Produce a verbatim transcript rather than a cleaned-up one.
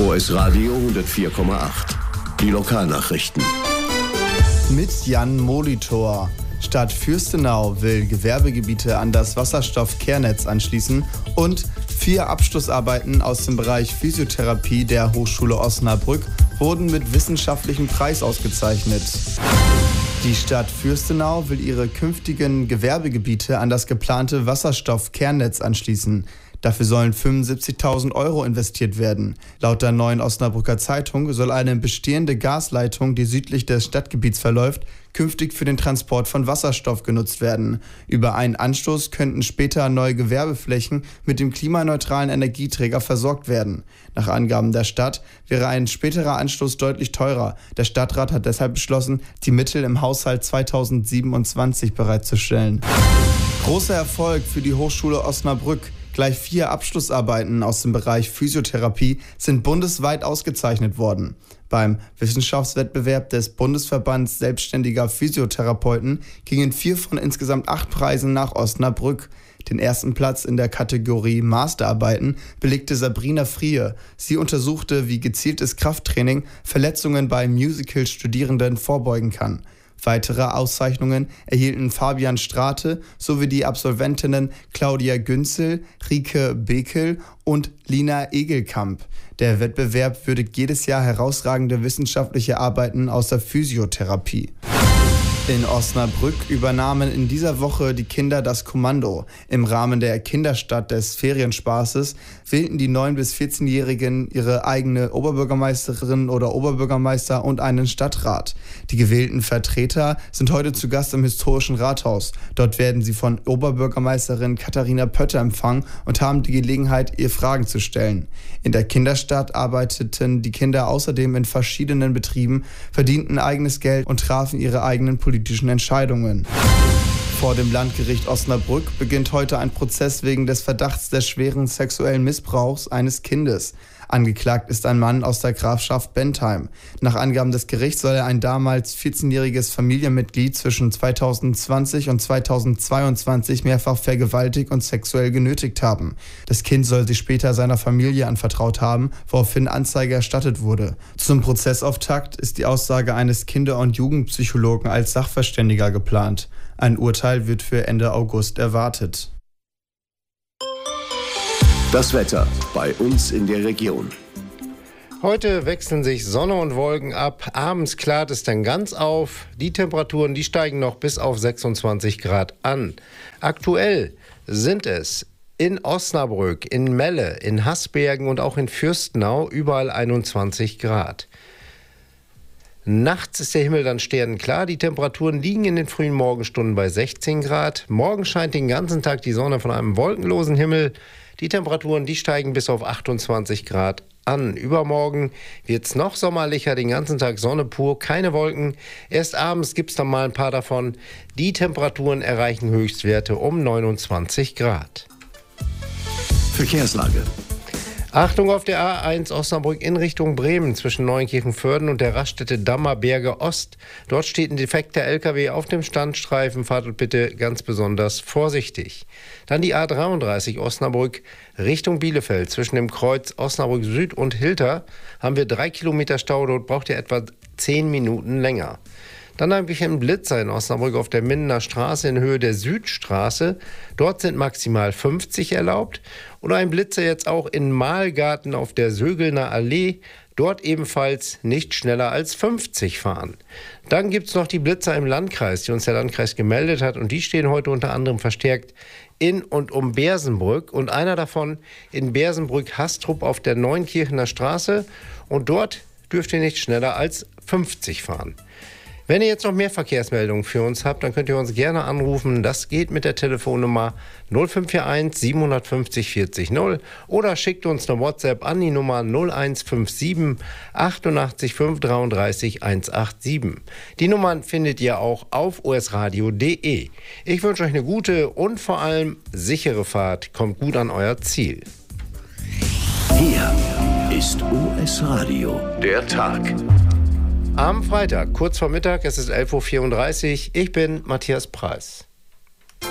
O S Radio hundertvier Komma acht. Die Lokalnachrichten. Mit Jan Molitor. Stadt Fürstenau will Gewerbegebiete an das Wasserstoffkehrnetz anschließen und vier Abschlussarbeiten aus dem Bereich Physiotherapie der Hochschule Osnabrück wurden mit wissenschaftlichem Preis ausgezeichnet. Die Stadt Fürstenau will ihre künftigen Gewerbegebiete an das geplante Wasserstoffkernnetz anschließen. Dafür sollen fünfundsiebzigtausend Euro investiert werden. Laut der Neuen Osnabrücker Zeitung soll eine bestehende Gasleitung, die südlich des Stadtgebiets verläuft, künftig für den Transport von Wasserstoff genutzt werden. Über einen Anstoß könnten später neue Gewerbeflächen mit dem klimaneutralen Energieträger versorgt werden. Nach Angaben der Stadt wäre ein späterer Anstoß deutlich teurer. Der Stadtrat hat deshalb beschlossen, die Mittel im Haushalt zweitausendsiebenundzwanzig bereitzustellen. Großer Erfolg für die Hochschule Osnabrück. Gleich vier Abschlussarbeiten aus dem Bereich Physiotherapie sind bundesweit ausgezeichnet worden. Beim Wissenschaftswettbewerb des Bundesverbands Selbstständiger Physiotherapeuten gingen vier von insgesamt acht Preisen nach Osnabrück. Den ersten Platz in der Kategorie Masterarbeiten belegte Sabrina Frier. Sie untersuchte, wie gezieltes Krafttraining Verletzungen bei Musical-Studierenden vorbeugen kann. Weitere Auszeichnungen erhielten Fabian Strate sowie die Absolventinnen Claudia Günzel, Rike Bekel und Lina Egelkamp. Der Wettbewerb würdigt jedes Jahr herausragende wissenschaftliche Arbeiten aus der Physiotherapie. In Osnabrück übernahmen in dieser Woche die Kinder das Kommando. Im Rahmen der Kinderstadt des Ferienspaßes wählten die neun- bis vierzehnjährigen ihre eigene Oberbürgermeisterin oder Oberbürgermeister und einen Stadtrat. Die gewählten Vertreter sind heute zu Gast im historischen Rathaus. Dort werden sie von Oberbürgermeisterin Katharina Pötter empfangen und haben die Gelegenheit, ihr Fragen zu stellen. In der Kinderstadt arbeiteten die Kinder außerdem in verschiedenen Betrieben, verdienten eigenes Geld und trafen ihre eigenen politischen politischen Entscheidungen. Vor dem Landgericht Osnabrück beginnt heute ein Prozess wegen des Verdachts des schweren sexuellen Missbrauchs eines Kindes. Angeklagt ist ein Mann aus der Grafschaft Bentheim. Nach Angaben des Gerichts soll er ein damals vierzehnjähriges Familienmitglied zwischen zweitausendzwanzig und zweitausendzweiundzwanzig mehrfach vergewaltigt und sexuell genötigt haben. Das Kind soll sich später seiner Familie anvertraut haben, woraufhin Anzeige erstattet wurde. Zum Prozessauftakt ist die Aussage eines Kinder- und Jugendpsychologen als Sachverständiger geplant. Ein Urteil wird für Ende August erwartet. Das Wetter bei uns in der Region. Heute wechseln sich Sonne und Wolken ab. Abends klart es dann ganz auf. Die Temperaturen, die steigen noch bis auf sechsundzwanzig Grad an. Aktuell sind es in Osnabrück, in Melle, in Hasbergen und auch in Fürstenau überall einundzwanzig Grad. Nachts ist der Himmel dann sternenklar. Die Temperaturen liegen in den frühen Morgenstunden bei sechzehn Grad. Morgen scheint den ganzen Tag die Sonne von einem wolkenlosen Himmel. Die Temperaturen, die steigen bis auf achtundzwanzig Grad an. Übermorgen wird es noch sommerlicher, den ganzen Tag Sonne pur, keine Wolken. Erst abends gibt es dann mal ein paar davon. Die Temperaturen erreichen Höchstwerte um neunundzwanzig Grad. Verkehrslage. Achtung auf der A eins Osnabrück in Richtung Bremen zwischen Neunkirchen-Vörden und der Raststätte Dammerberge Ost. Dort steht ein defekter L K W auf dem Standstreifen. Fahrt dort bitte ganz besonders vorsichtig. Dann die A dreiunddreißig Osnabrück Richtung Bielefeld. Zwischen dem Kreuz Osnabrück Süd und Hilter haben wir drei Kilometer Stau. Dort braucht ihr etwa zehn Minuten länger. Dann habe ich einen Blitzer in Osnabrück auf der Mindener Straße in Höhe der Südstraße. Dort sind maximal fünfzig erlaubt. Oder ein Blitzer jetzt auch in Mahlgarten auf der Sögelner Allee. Dort ebenfalls nicht schneller als fünfzig fahren. Dann gibt es noch die Blitzer im Landkreis, die uns der Landkreis gemeldet hat. Und die stehen heute unter anderem verstärkt in und um Bersenbrück. Und einer davon in Bersenbrück-Hastrup auf der Neunkirchener Straße. Und dort dürft ihr nicht schneller als fünfzig fahren. Wenn ihr jetzt noch mehr Verkehrsmeldungen für uns habt, dann könnt ihr uns gerne anrufen. Das geht mit der Telefonnummer null fünf vier eins sieben fünf null vierzig null oder schickt uns eine WhatsApp an die Nummer null eins fünf sieben achtundachtzig fünf dreiunddreißig hundertsiebenundachtzig. Die Nummern findet ihr auch auf o s radio punkt d e. Ich wünsche euch eine gute und vor allem sichere Fahrt. Kommt gut an euer Ziel. Hier ist O S Radio, der Tag. Am Freitag, kurz vor Mittag, es ist elf Uhr vierunddreißig. Ich bin Matthias Preis.